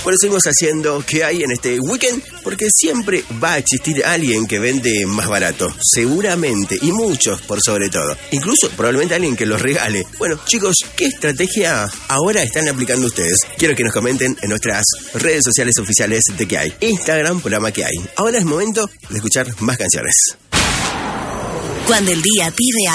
Bueno, seguimos haciendo ¿Qué hay en este weekend? Porque siempre va a existir alguien que vende más barato, seguramente, y muchos por sobre todo. Incluso probablemente alguien que los regale. Bueno, chicos, ¿qué estrategia ahora están aplicando ustedes? Quiero que nos comenten en nuestras redes sociales oficiales de ¿Qué hay? Instagram, programa ¿Qué hay? Ahora es momento de escuchar más canciones. Cuando el día pide